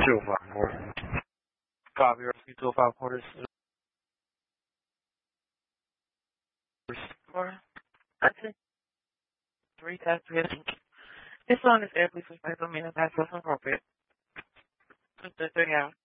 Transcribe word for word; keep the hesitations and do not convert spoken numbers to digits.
two oh five four. Copy, rescue two oh five four. This is Four. I think three times three. This song is air, please respect the meaning of past appropriate. thirty hours.